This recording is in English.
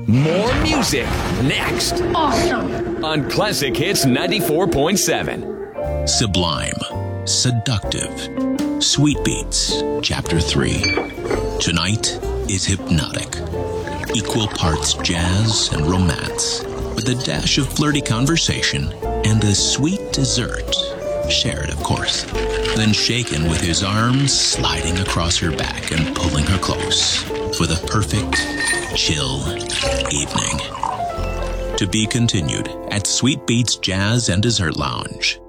More music next Awesome. on Classic Hits 94.7. Sublime, Seductive, Sweet Beats, Chapter 3. Tonight is hypnotic. Equal parts jazz and romance, with a dash of flirty conversation and a sweet dessert. Shared, of course. Then shaken with his arms sliding across her back and pulling her close for the perfect, chill evening. To be continued at Sweet Beats Jazz and Dessert Lounge.